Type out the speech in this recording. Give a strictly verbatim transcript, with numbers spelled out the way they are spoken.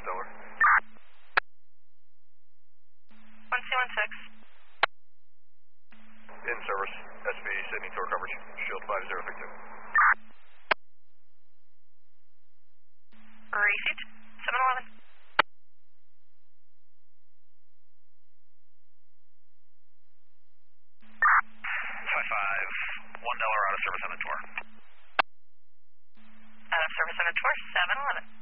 Stellar. one C one six. In service, S V Sydney tour coverage, shield five zero three two. Received, seven eleven. five five, one dollar out of service on the tour. Out of service on the tour, seven eleven.